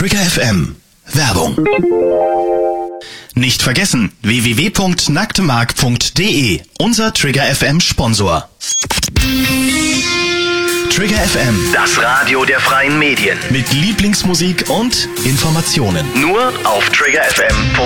Trigger FM. Werbung. Nicht vergessen, www.nacktemark.de, unser Trigger FM Sponsor. Trigger FM, Das Radio der freien Medien. mit Lieblingsmusik und Informationen. Nur auf triggerfm.de.